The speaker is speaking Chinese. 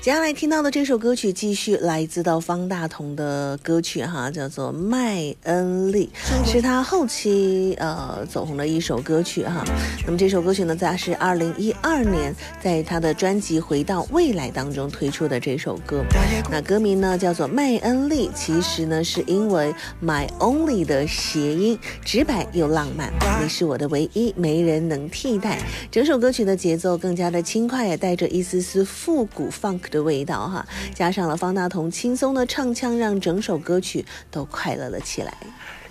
接下来听到的这首歌曲继续来自到方大同的歌曲哈，叫做《麦恩利》，是他后期走红的一首歌曲哈。那么这首歌曲呢，在是2012年在他的专辑《回到未来》当中推出的这首歌。那歌名呢叫做《麦恩利》，其实呢是因为 My Only 的谐音，直白又浪漫。你是我的唯一，没人能替代。整首歌曲的节奏更加的轻快，也带着一丝丝复古 funk 的味道哈，加上了方大同轻松的唱腔，让整首歌曲都快乐了起来。